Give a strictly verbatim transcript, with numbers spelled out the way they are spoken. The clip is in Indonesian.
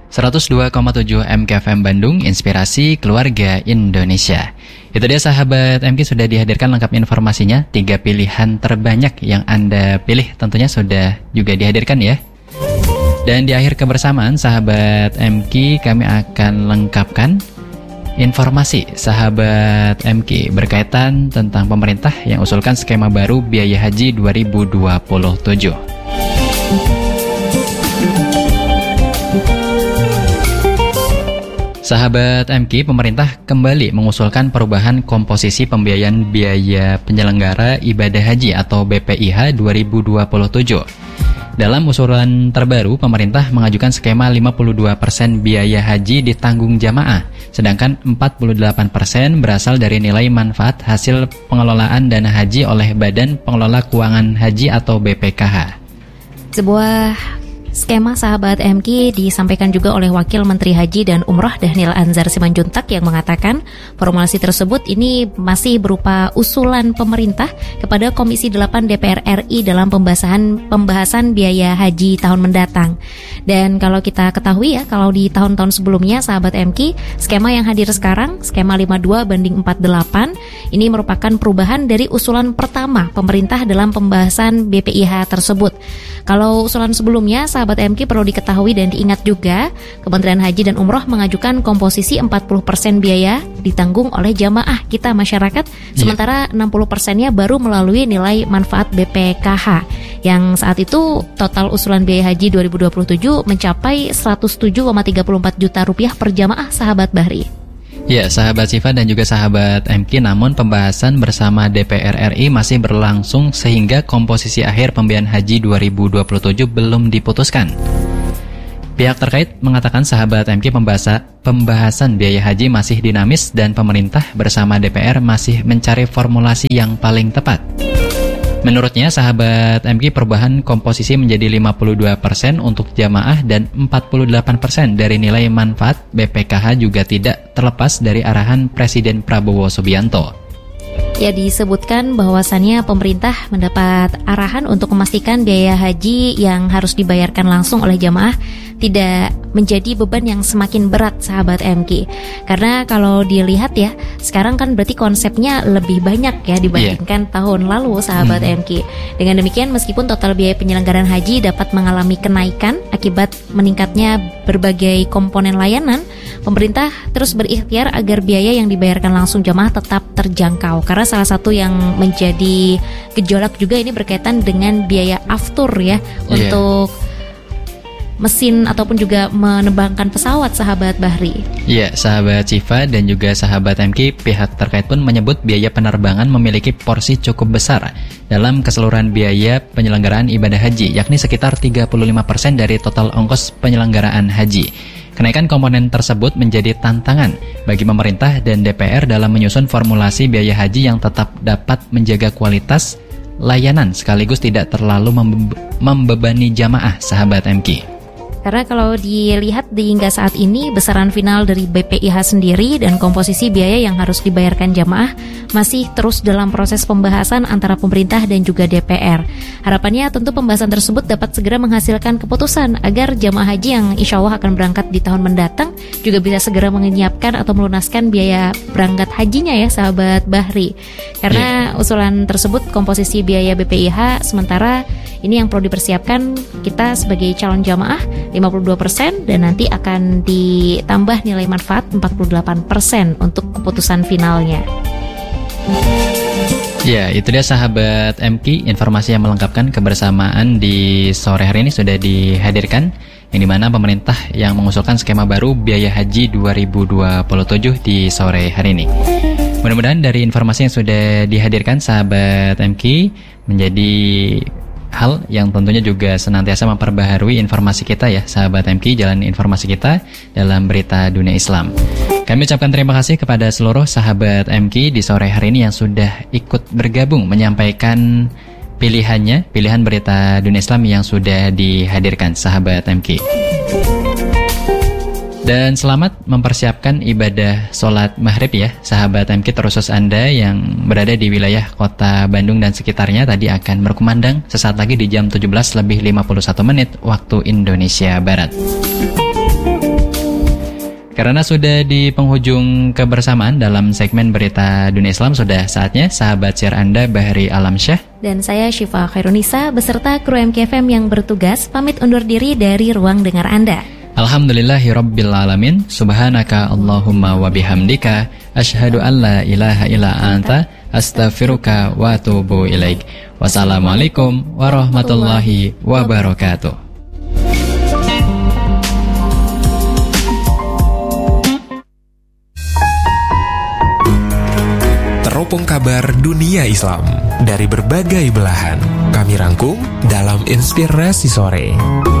seratus dua koma tujuh M K F M Bandung, Inspirasi Keluarga Indonesia. Itu dia sahabat M K, sudah dihadirkan lengkap informasinya. Tiga pilihan terbanyak yang Anda pilih tentunya sudah juga dihadirkan ya. Dan di akhir kebersamaan sahabat M K, kami akan lengkapkan informasi sahabat M K berkaitan tentang pemerintah yang usulkan skema baru biaya haji dua ribu dua puluh tujuh. Sahabat M K, pemerintah kembali mengusulkan perubahan komposisi pembiayaan biaya penyelenggara ibadah haji atau B P I H dua ribu dua puluh tujuh. Dalam usulan terbaru, pemerintah mengajukan skema lima puluh dua persen biaya haji ditanggung jamaah, sedangkan empat puluh delapan persen berasal dari nilai manfaat hasil pengelolaan dana haji oleh Badan Pengelola Keuangan Haji atau B P K H. Sebuah skema sahabat M K disampaikan juga oleh Wakil Menteri Haji dan Umroh Dhanil Anzar Simanjuntak yang mengatakan formulasi tersebut ini masih berupa usulan pemerintah kepada Komisi delapan D P R R I dalam pembahasan pembahasan biaya haji tahun mendatang. Dan kalau kita ketahui ya, kalau di tahun-tahun sebelumnya sahabat M K, skema yang hadir sekarang, skema lima puluh dua banding empat puluh delapan, ini merupakan perubahan dari usulan pertama pemerintah dalam pembahasan B P I H tersebut. Kalau usulan sebelumnya sahabat M K perlu diketahui dan diingat juga, Kementerian Haji dan Umroh mengajukan komposisi empat puluh persen biaya ditanggung oleh jamaah kita masyarakat, sementara yeah. enam puluh persennya baru melalui nilai manfaat B P K H. Yang saat itu total usulan biaya haji dua ribu dua puluh tujuh mencapai seratus tujuh koma tiga empat juta rupiah per jamaah sahabat Bahri. Ya, sahabat Siva dan juga sahabat M K, namun pembahasan bersama D P R R I masih berlangsung sehingga komposisi akhir pembiayaan haji dua ribu dua puluh tujuh belum diputuskan. Pihak terkait mengatakan sahabat M K, pembahasa, pembahasan biaya haji masih dinamis dan pemerintah bersama D P R masih mencari formulasi yang paling tepat. Menurutnya, sahabat M K, perubahan komposisi menjadi lima puluh dua persen untuk jamaah dan empat puluh delapan persen dari nilai manfaat B P K H juga tidak terlepas dari arahan Presiden Prabowo Subianto. Ya, disebutkan bahwasannya pemerintah mendapat arahan untuk memastikan biaya haji yang harus dibayarkan langsung oleh jamaah tidak menjadi beban yang semakin berat sahabat M K. Karena kalau dilihat ya, sekarang kan berarti konsepnya lebih banyak ya dibandingkan yeah. tahun lalu sahabat hmm. M K. Dengan demikian, meskipun total biaya penyelenggaraan haji dapat mengalami kenaikan akibat meningkatnya berbagai komponen layanan, pemerintah terus berikhtiar agar biaya yang dibayarkan langsung jamaah tetap terjangkau. Karena salah satu yang menjadi gejolak juga ini berkaitan dengan biaya aftur ya yeah. untuk mesin ataupun juga menerbangkan pesawat sahabat Bahri. Ya, sahabat Siva dan juga sahabat M K, pihak terkait pun menyebut biaya penerbangan memiliki porsi cukup besar dalam keseluruhan biaya penyelenggaraan ibadah haji, yakni sekitar tiga puluh lima persen dari total ongkos penyelenggaraan haji. Kenaikan komponen tersebut menjadi tantangan bagi pemerintah dan D P R dalam menyusun formulasi biaya haji yang tetap dapat menjaga kualitas layanan sekaligus tidak terlalu membe- membebani jamaah sahabat M K. Karena kalau dilihat di hingga saat ini besaran final dari B P I H sendiri dan komposisi biaya yang harus dibayarkan jamaah masih terus dalam proses pembahasan antara pemerintah dan juga D P R. Harapannya tentu pembahasan tersebut dapat segera menghasilkan keputusan agar jamaah haji yang insya Allah akan berangkat di tahun mendatang juga bisa segera menyiapkan atau melunaskan biaya berangkat hajinya ya sahabat Bahri. Karena yeah. usulan tersebut komposisi biaya B P I H sementara ini yang perlu dipersiapkan kita sebagai calon jamaah lima puluh dua persen dan nanti akan ditambah nilai manfaat empat puluh delapan persen untuk keputusan finalnya. Ya, itu dia sahabat M K, informasi yang melengkapkan kebersamaan di sore hari ini sudah dihadirkan, yang dimana pemerintah yang mengusulkan skema baru biaya haji dua ribu dua puluh tujuh di sore hari ini. Mudah-mudahan dari informasi yang sudah dihadirkan sahabat M K menjadi hal yang tentunya juga senantiasa memperbaharui informasi kita ya sahabat M K, jalan informasi kita dalam berita dunia Islam. Kami ucapkan terima kasih kepada seluruh sahabat M K di sore hari ini yang sudah ikut bergabung menyampaikan pilihannya, pilihan berita dunia Islam yang sudah dihadirkan sahabat M K. Dan selamat mempersiapkan ibadah sholat maghrib ya sahabat M K, terkhusus Anda yang berada di wilayah kota Bandung dan sekitarnya tadi akan berkumandang sesaat lagi di jam tujuh belas lebih lima puluh satu menit waktu Indonesia Barat. Karena sudah di penghujung kebersamaan dalam segmen berita dunia Islam, sudah saatnya sahabat siar Anda Bahri Alamsyah dan saya Syifa Khairunisa beserta kru M K F M yang bertugas pamit undur diri dari ruang dengar Anda. Alhamdulillahirabbil alamin. Subhanaka Allahumma wa bihamdika asyhadu an la ilaha illa anta astaghfiruka wa atubu ilaik. Wassalamualaikum warahmatullahi wabarakatuh. Teropong kabar dunia Islam dari berbagai belahan kami rangkum dalam Inspirasi Sore.